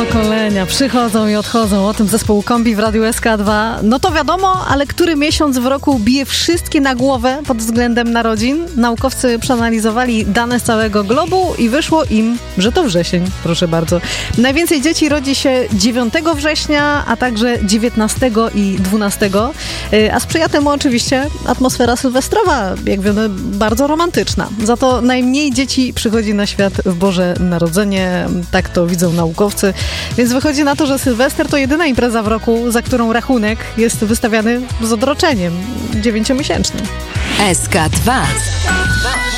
pokolenia przychodzą i odchodzą. O tym zespół Kombi w Radiu SK2. No to wiadomo, ale który miesiąc w roku bije wszystkie na głowę pod względem narodzin? Naukowcy przeanalizowali dane z całego globu i wyszło im, że to wrzesień. Proszę bardzo. Najwięcej dzieci rodzi się 9 września, a także 19 i 12. A sprzyja temu oczywiście atmosfera sylwestrowa, jak wiemy, bardzo romantyczna. Za to najmniej dzieci przychodzi na świat w Boże Narodzenie. Tak to widzą naukowcy. Więc wychodzi na to, że Sylwester to jedyna impreza w roku, za którą rachunek jest wystawiany z odroczeniem 9-miesięcznym. SK2.